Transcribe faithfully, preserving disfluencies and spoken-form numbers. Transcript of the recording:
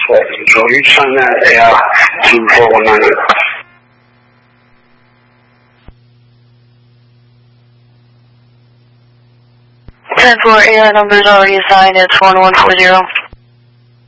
So you sign that A R two four one nine. ten four A R number is already assigned. It's one one four zero.